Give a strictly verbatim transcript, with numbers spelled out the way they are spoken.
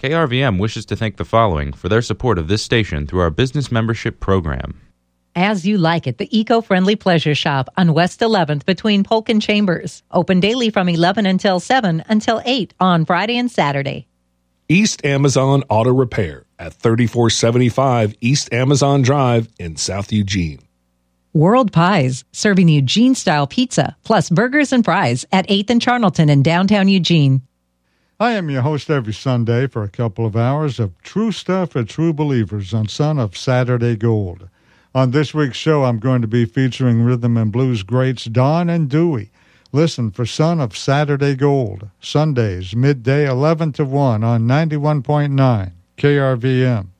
K R V M wishes to thank the following for their support of this station through our business membership program. As You Like It, the eco-friendly pleasure shop on West eleventh between Polk and Chambers. Open daily from eleven until seven until eight on Friday and Saturday. East Amazon Auto Repair at thirty-four seventy-five East Amazon Drive in South Eugene. World Pies, serving Eugene-style pizza, plus burgers and fries at eighth and Charnelton in downtown Eugene. I am your host every Sunday for a couple of hours of True Stuff for True Believers on Son of Saturday Gold. On this week's show, I'm going to be featuring rhythm and blues greats Don and Dewey. Listen for Son of Saturday Gold, Sundays, midday eleven to one on ninety-one point nine K R V M.